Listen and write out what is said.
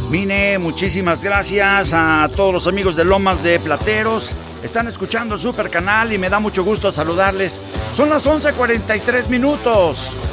Mine, muchísimas gracias a todos los amigos de Lomas de Plateros. Están escuchando el Super Canal y me da mucho gusto saludarles. Son las 11:43 minutos.